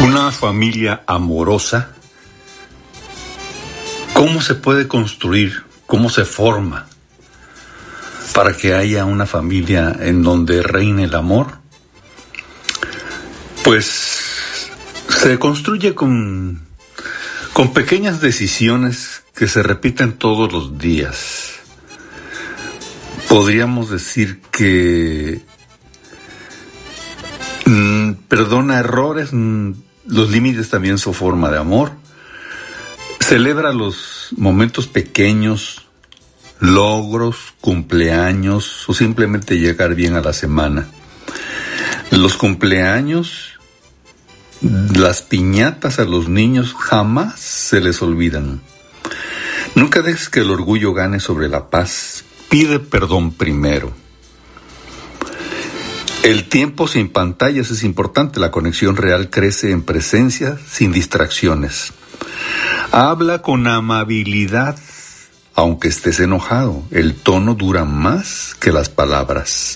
Una familia amorosa, ¿cómo se puede construir? ¿Cómo se forma para que haya una familia en donde reine el amor? Pues se construye con pequeñas decisiones que se repiten todos los días. Podríamos decir que perdona errores, los límites también son forma de amor. Celebra los momentos pequeños, logros, cumpleaños o simplemente llegar bien a la semana. Los cumpleaños, las piñatas a los niños jamás se les olvidan. Nunca dejes que el orgullo gane sobre la paz. Pide perdón primero. El tiempo sin pantallas es importante. La conexión real crece en presencia, sin distracciones. Habla con amabilidad, aunque estés enojado. El tono dura más que las palabras.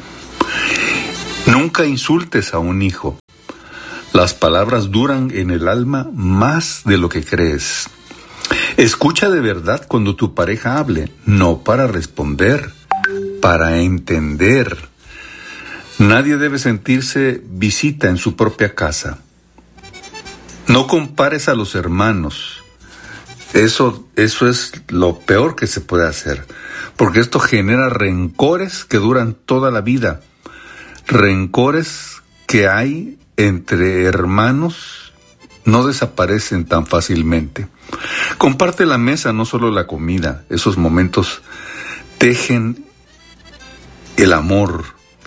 Nunca insultes a un hijo. Las palabras duran en el alma más de lo que crees. Escucha de verdad cuando tu pareja hable, no para responder, para entender. Nadie debe sentirse visita en su propia casa. No compares a los hermanos. Eso es lo peor que se puede hacer, porque esto genera rencores que duran toda la vida. Rencores que hay entre hermanos no desaparecen tan fácilmente. Comparte la mesa, no solo la comida. Esos momentos tejen el amor.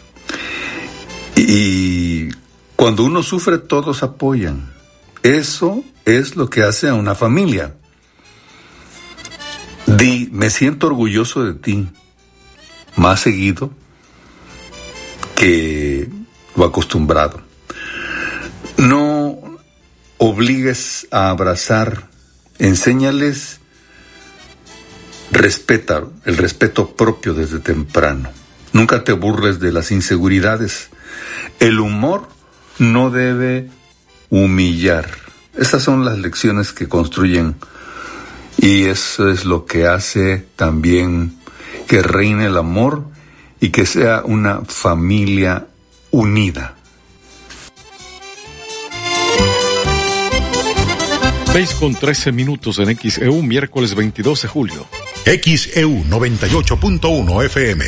Y cuando uno sufre, todos apoyan. Eso es lo que hace a una familia. Di, me siento orgulloso de ti, más seguido que lo acostumbrado. No obligues a abrazar, enséñales el respeto propio desde temprano. Nunca te burles de las inseguridades. El humor no debe humillar. Esas son las lecciones que construyen, y eso es lo que hace también que reine el amor y que sea una familia unida. 6:13 en XEU, miércoles 22 de julio. XEU 98.1 FM.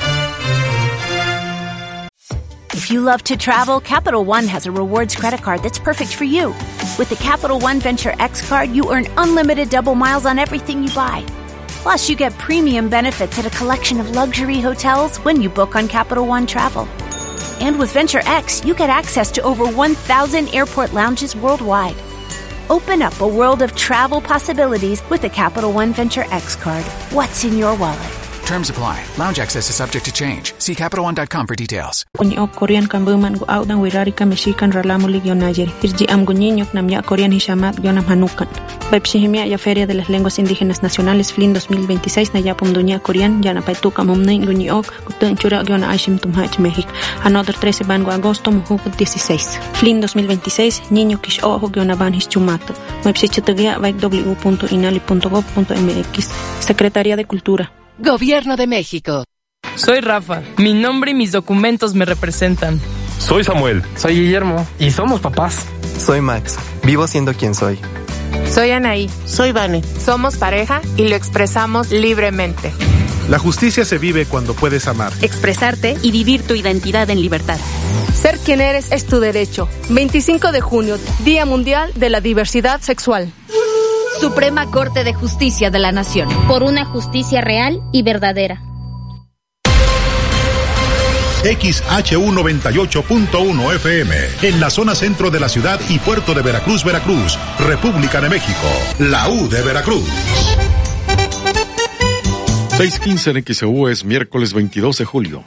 If you love to travel, Capital One has a rewards credit card that's perfect for you. With the Capital One Venture X card, you earn unlimited double miles on everything you buy. Plus, you get premium benefits at a collection of luxury hotels when you book on Capital One Travel. And with Venture X, you get access to over 1,000 airport lounges worldwide. Open up a world of travel possibilities with the Capital One Venture X card. What's in your wallet? Terms apply. Lounge access is subject to change. See CapitalOne.com for details. Unyo Korean kambuman go out ng wirari ka Mexican ralamulig yon Niger. Irji am gunyok namya Korean hishamat yon am hanukan. Baipsihimia ya Feria de las Lenguas Indígenas Nacionales FLIN 2026 na yapum dunya Korean yana paituka mumnay gunyok kutun chura yon aishim tumhach México. Another 13 ban go agosto muhukut 16. FLIN 2026 niño kish ojo yon aban hischumato. Baipsichitugia www.inali.gov.mx. Secretaría de Cultura. Gobierno de México. Soy Rafa. Mi nombre y mis documentos me representan. Soy Samuel. Soy Guillermo. Y somos papás. Soy Max. Vivo siendo quien soy. Soy Anaí. Soy Vane. Somos pareja y lo expresamos libremente. La justicia se vive cuando puedes amar, expresarte y vivir tu identidad en libertad. Ser quien eres es tu derecho. 25 de junio, Día Mundial de la Diversidad Sexual. Suprema Corte de Justicia de la Nación. Por una justicia real y verdadera. XHU 98.1 FM, en la zona centro de la ciudad y puerto de Veracruz, Veracruz, República de México, la U de Veracruz. 6:15 en XEU, es miércoles 22 de julio.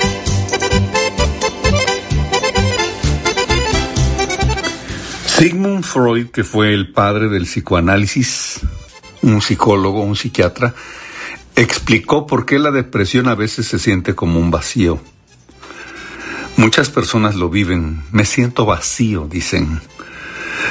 Sigmund Freud, que fue el padre del psicoanálisis, un psicólogo, un psiquiatra, explicó por qué la depresión a veces se siente como un vacío. Muchas personas lo viven. Me siento vacío, dicen.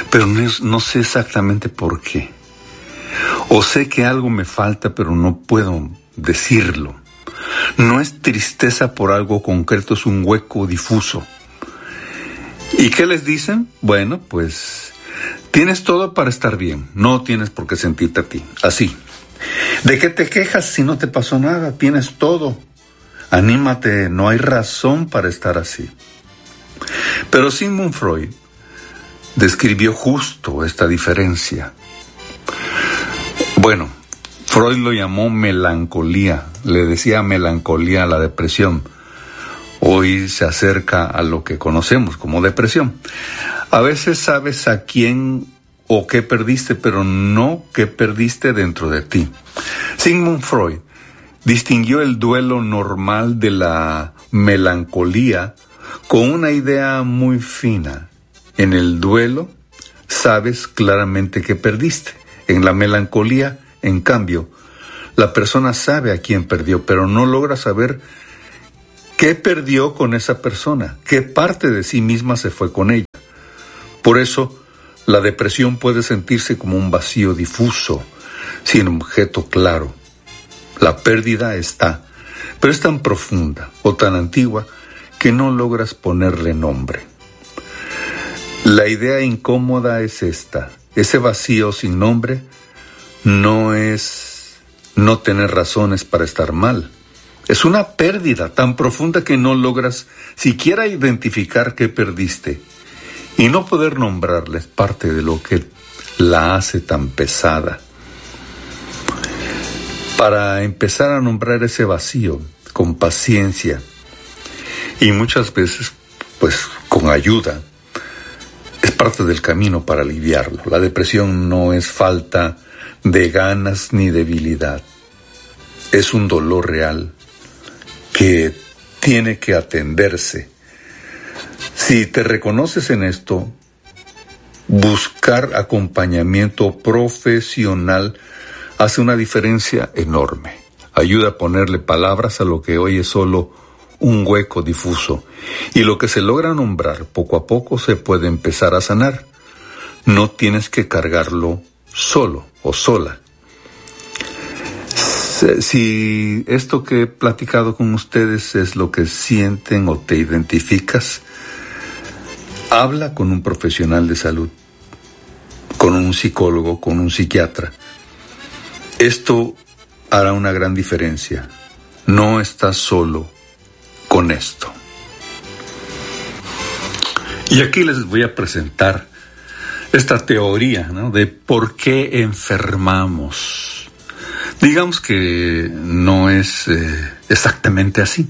pero no sé exactamente por qué. O sé que algo me falta, pero no puedo decirlo. No es tristeza por algo concreto, es un hueco difuso. ¿Y qué les dicen? Bueno, pues tienes todo para estar bien, no tienes por qué sentirte así. ¿De qué te quejas si no te pasó nada? Tienes todo. Anímate, no hay razón para estar así. Pero Sigmund Freud describió justo esta diferencia. Bueno, Freud lo llamó melancolía, le decía melancolía a la depresión. Hoy se acerca a lo que conocemos como depresión. A veces sabes a quién o qué perdiste, pero no qué perdiste dentro de ti. Sigmund Freud distinguió el duelo normal de la melancolía con una idea muy fina. En el duelo sabes claramente que perdiste. En la melancolía, en cambio, la persona sabe a quién perdió, pero no logra saber qué perdió con esa persona, qué parte de sí misma se fue con ella. Por eso, la depresión puede sentirse como un vacío difuso, sin objeto claro. La pérdida está, pero es tan profunda o tan antigua que no logras ponerle nombre. La idea incómoda es esta: ese vacío sin nombre no es no tener razones para estar mal. Es una pérdida tan profunda que no logras siquiera identificar qué perdiste. Y no poder nombrarla es parte de lo que la hace tan pesada. Para empezar a nombrar ese vacío con paciencia y muchas veces, pues, con ayuda, es parte del camino para aliviarlo. La depresión no es falta de ganas ni debilidad. Es un dolor real que tiene que atenderse. Si te reconoces en esto, buscar acompañamiento profesional hace una diferencia enorme. Ayuda a ponerle palabras a lo que hoy es solo un hueco difuso. Y lo que se logra nombrar, poco a poco se puede empezar a sanar. No tienes que cargarlo solo o sola. Si esto que he platicado con ustedes es lo que sienten o te identificas, habla con un profesional de salud, con un psicólogo, con un psiquiatra. Esto hará una gran diferencia. No estás solo con esto. Y aquí les voy a presentar esta teoría, ¿no?, de por qué enfermamos. Digamos que no es exactamente así,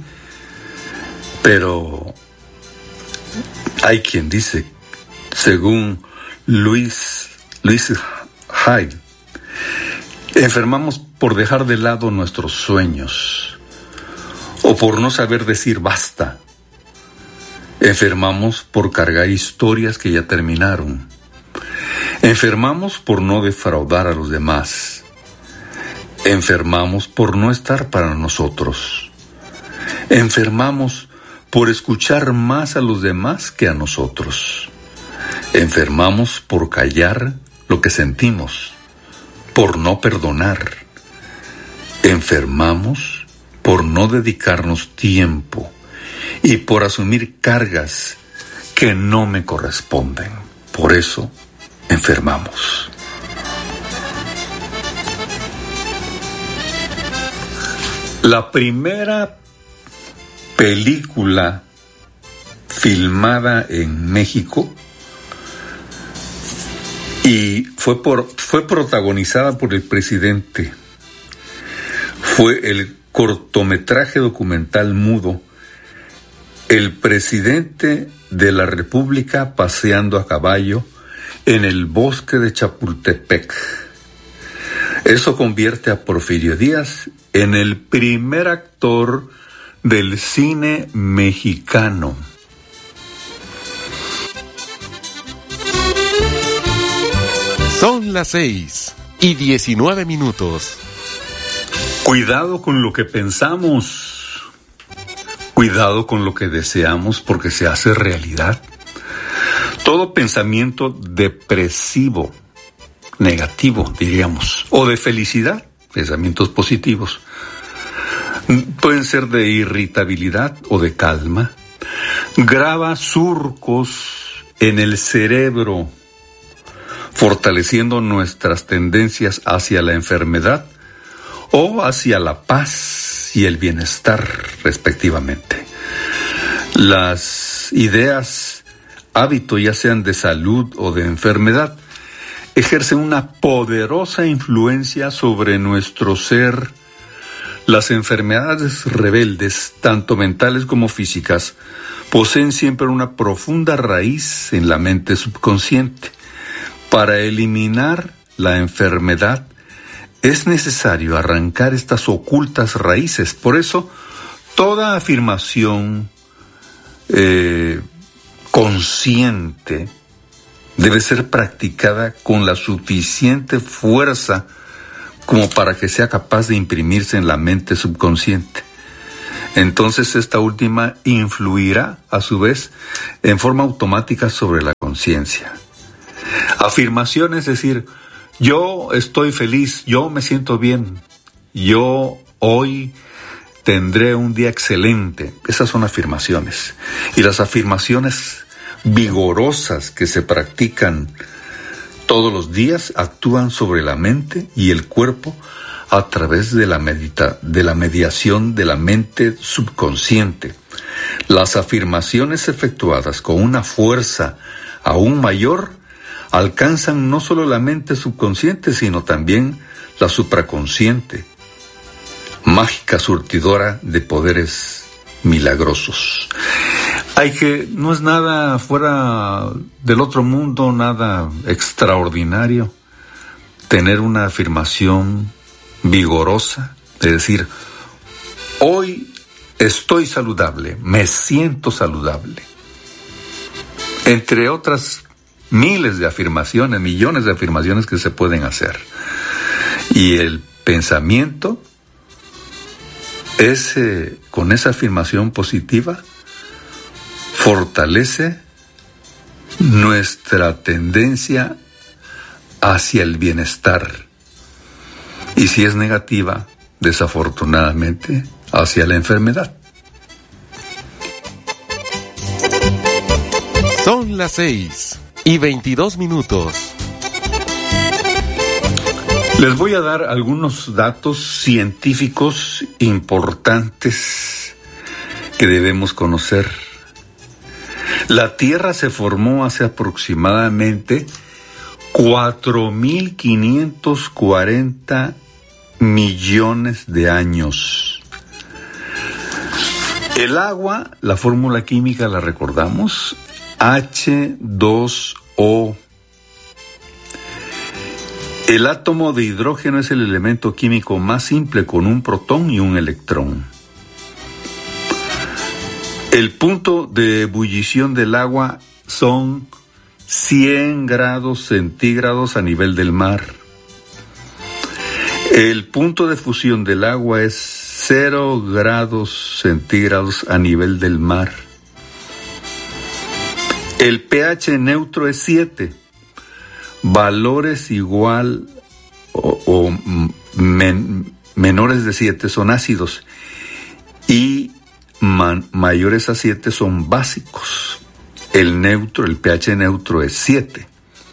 pero hay quien dice, según Louis Hay, enfermamos por dejar de lado nuestros sueños o por no saber decir basta. Enfermamos por cargar historias que ya terminaron. Enfermamos por no defraudar a los demás. Enfermamos por no estar para nosotros. Enfermamos por escuchar más a los demás que a nosotros. Enfermamos por callar lo que sentimos, por no perdonar. Enfermamos por no dedicarnos tiempo y por asumir cargas que no me corresponden. Por eso enfermamos. La primera película filmada en México y fue protagonizada por el presidente. Fue el cortometraje documental mudo El presidente de la República paseando a caballo en el bosque de Chapultepec. Eso convierte a Porfirio Díaz en el primer actor del cine mexicano. Son las 6:19. Cuidado con lo que pensamos. Cuidado con lo que deseamos porque se hace realidad. Todo pensamiento depresivo, negativo, diríamos, o de felicidad, pensamientos positivos, pueden ser de irritabilidad o de calma, graba surcos en el cerebro, fortaleciendo nuestras tendencias hacia la enfermedad o hacia la paz y el bienestar, respectivamente. Las ideas, hábitos, ya sean de salud o de enfermedad, ejercen una poderosa influencia sobre nuestro ser. Las enfermedades rebeldes, tanto mentales como físicas, poseen siempre una profunda raíz en la mente subconsciente. Para eliminar la enfermedad es necesario arrancar estas ocultas raíces. Por eso, toda afirmación consciente debe ser practicada con la suficiente fuerza como para que sea capaz de imprimirse en la mente subconsciente. Entonces esta última influirá, a su vez, en forma automática sobre la conciencia. Afirmaciones, es decir, yo estoy feliz, yo me siento bien, yo hoy tendré un día excelente. Esas son afirmaciones. Y las afirmaciones vigorosas que se practican todos los días actúan sobre la mente y el cuerpo a través de la mediación de la mente subconsciente. Las afirmaciones efectuadas con una fuerza aún mayor alcanzan no solo la mente subconsciente, sino también la supraconsciente, mágica surtidora de poderes milagrosos. No es nada fuera del otro mundo, nada extraordinario, tener una afirmación vigorosa, de decir, hoy estoy saludable, me siento saludable. Entre otras miles de afirmaciones, millones de afirmaciones que se pueden hacer. Y el pensamiento con esa afirmación positiva fortalece nuestra tendencia hacia el bienestar. Y si es negativa, desafortunadamente, hacia la enfermedad. Son las 6:22. Les voy a dar algunos datos científicos importantes que debemos conocer. La Tierra se formó hace aproximadamente 4.540 millones de años. El agua, la fórmula química la recordamos, H2O. El átomo de hidrógeno es el elemento químico más simple con un protón y un electrón. El punto de ebullición del agua son 100 grados centígrados a nivel del mar. El punto de fusión del agua es 0 grados centígrados a nivel del mar. El pH neutro es 7. Valores igual o menores de 7 son ácidos y mayores a 7 son básicos. El pH neutro es 7.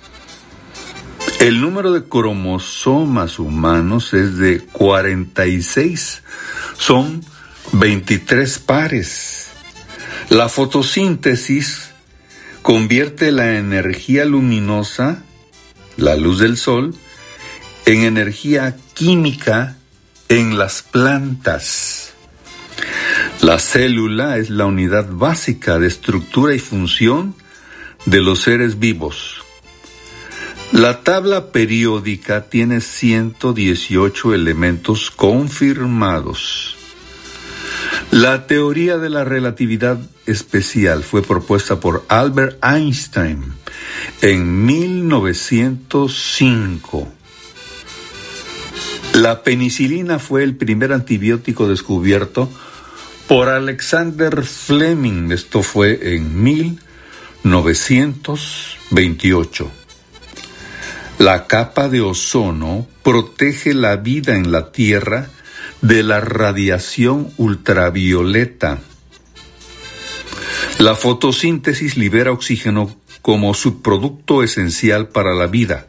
El número de cromosomas humanos es de 46. Son 23 pares. La fotosíntesis convierte la energía luminosa, la luz del sol, en energía química en las plantas. La célula es la unidad básica de estructura y función de los seres vivos. La tabla periódica tiene 118 elementos confirmados. La teoría de la relatividad especial fue propuesta por Albert Einstein en 1905. La penicilina fue el primer antibiótico descubierto por Alexander Fleming. Esto fue en 928. La capa de ozono protege la vida en la Tierra de la radiación ultravioleta. La fotosíntesis libera oxígeno como subproducto esencial para la vida.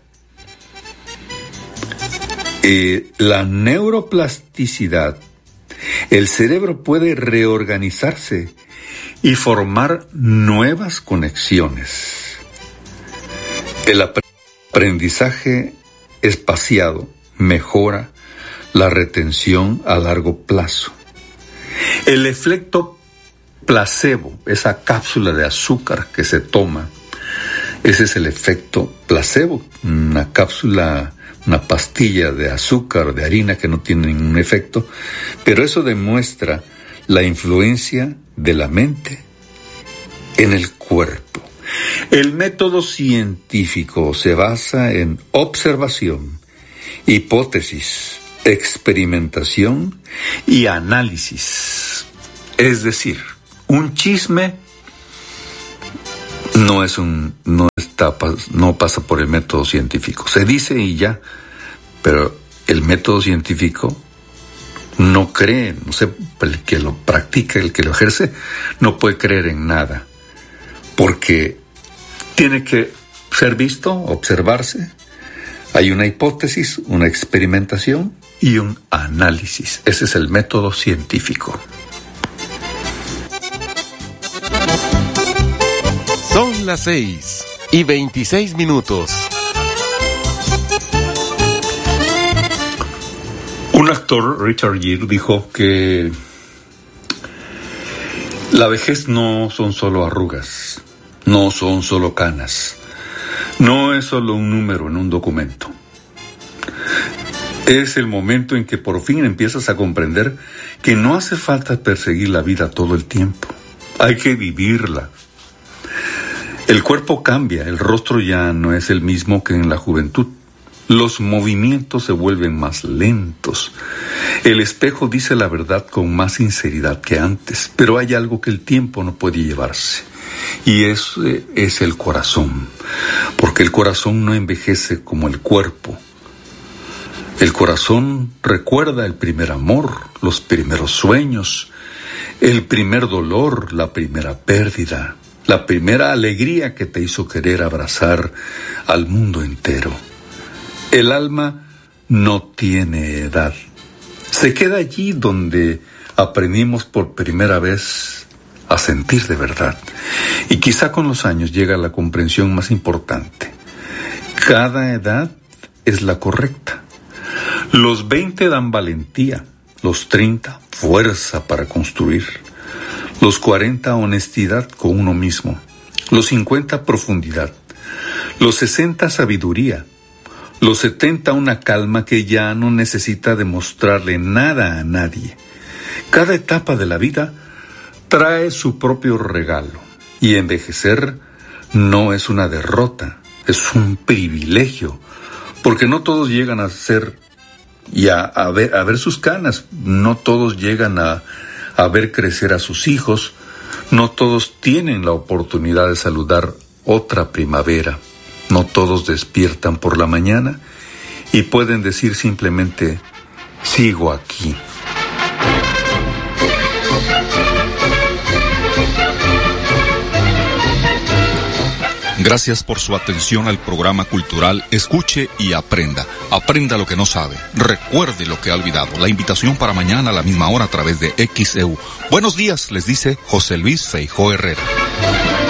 La neuroplasticidad. El cerebro puede reorganizarse y formar nuevas conexiones. El aprendizaje espaciado mejora la retención a largo plazo. El efecto placebo, esa cápsula de azúcar que se toma, ese es el efecto placebo, una cápsula, una pastilla de azúcar, de harina que no tiene ningún efecto, pero eso demuestra la influencia de la mente en el cuerpo. El método científico se basa en observación, hipótesis, experimentación y análisis. Es decir, un chisme no pasa por el método científico. Se dice y ya, pero el método científico no cree, no sé, el que lo practica, el que lo ejerce, no puede creer en nada, porque tiene que ser visto, observarse. Hay una hipótesis, una experimentación y un análisis. Ese es el método científico. Son las 6:26. Un actor, Richard Gere, dijo que la vejez no son solo arrugas, no son solo canas, no es solo un número en un documento. Es el momento en que por fin empiezas a comprender que no hace falta perseguir la vida todo el tiempo, hay que vivirla. El cuerpo cambia, el rostro ya no es el mismo que en la juventud. Los movimientos se vuelven más lentos. El espejo dice la verdad con más sinceridad que antes, pero hay algo que el tiempo no puede llevarse, y eso es el corazón, porque el corazón no envejece como el cuerpo. El corazón recuerda el primer amor, los primeros sueños, el primer dolor, la primera pérdida, la primera alegría que te hizo querer abrazar al mundo entero. El alma no tiene edad. Se queda allí donde aprendimos por primera vez a sentir de verdad. Y quizá con los años llega la comprensión más importante. Cada edad es la correcta. Los 20 dan valentía, los 30 fuerza para construir, los 40 honestidad con uno mismo, los 50 profundidad, los 60 sabiduría, los 70 una calma que ya no necesita demostrarle nada a nadie. Cada etapa de la vida trae su propio regalo, y envejecer no es una derrota, es un privilegio, porque no todos llegan a ser y a ver sus canas, no todos llegan a ver crecer a sus hijos, no todos tienen la oportunidad de saludar otra primavera. No todos despiertan por la mañana y pueden decir simplemente, sigo aquí. Gracias por su atención al programa cultural Escuche y Aprenda. Aprenda lo que no sabe. Recuerde lo que ha olvidado. La invitación para mañana a la misma hora a través de XEU. Buenos días, les dice José Luis Feijó Herrera.